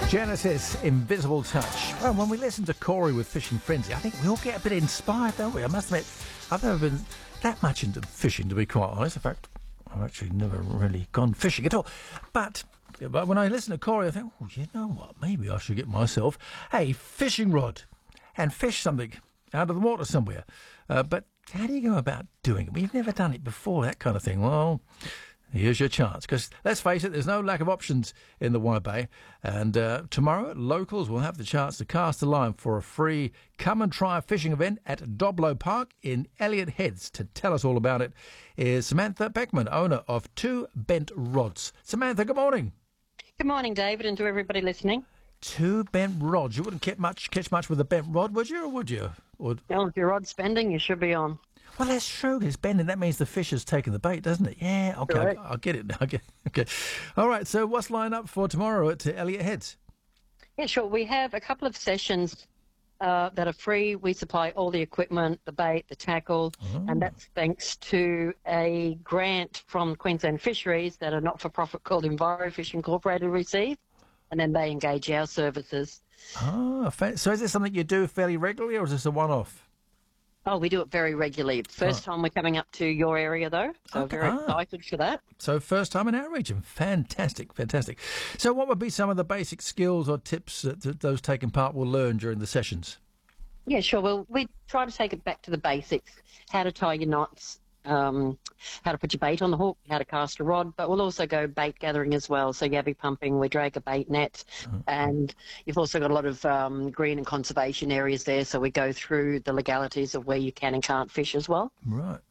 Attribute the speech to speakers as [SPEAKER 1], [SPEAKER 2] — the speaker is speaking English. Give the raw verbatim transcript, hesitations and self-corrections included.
[SPEAKER 1] Genesis, Invisible Touch. Well, when we listen to Corey with Fishing Frenzy, I think we all get a bit inspired, don't we? I must admit, I've never been that much into fishing, to be quite honest. In fact, I've actually never really gone fishing at all. But, but when I listen to Corey, I think, oh, you know what? Maybe I should get myself a fishing rod and fish something out of the water somewhere. Uh, but how do you go about doing it? We've never done it before, that kind of thing. Well, here's your chance, because let's face it, there's no lack of options in the Wide Bay. And uh, tomorrow, locals will have the chance to cast a line for a free come and try fishing event at Doblo Park in Elliott Heads. To tell us all about it is Samantha Beckman, owner of Two Bent Rods. Samantha, good morning.
[SPEAKER 2] Good morning, David, and to everybody listening.
[SPEAKER 1] Two bent rods. You wouldn't catch much, catch much with a bent rod, would you, or would you? Or...
[SPEAKER 2] Well, if your rod's bending, you should be on.
[SPEAKER 1] Well, that's true. It's bending. That means the fish has taken the bait, doesn't it? Yeah, okay,
[SPEAKER 2] Correct.
[SPEAKER 1] I'll, I'll get it now. Okay. okay. All right, so what's lined up for tomorrow at uh, Elliott Heads?
[SPEAKER 2] Yeah, sure. We have a couple of sessions uh, that are free. We supply all the equipment, the bait, the tackle,
[SPEAKER 1] Oh.
[SPEAKER 2] and that's thanks to a grant from Queensland Fisheries that a not-for-profit called EnviroFish Incorporated received, and then they engage our services.
[SPEAKER 1] Oh, fa- so is this something you do fairly regularly, or is this a one-off?
[SPEAKER 2] Oh, we do it very regularly. First time we're coming up to your area, though, so
[SPEAKER 1] Okay.
[SPEAKER 2] very
[SPEAKER 1] Ah.
[SPEAKER 2] excited for that.
[SPEAKER 1] So first time in our region. Fantastic, fantastic. So what would be some of the basic skills or tips that, that those taking part will learn during the sessions?
[SPEAKER 2] Yeah, sure. Well, we try to take it back to the basics, how to tie your knots, um, how to put your bait on the hook, how to cast a rod, but we'll also go bait gathering as well. So yabby pumping, we drag a bait net, and you've also got a lot of um, green and conservation areas there, so we go through the legalities of where you can and can't fish as well.
[SPEAKER 1] Right.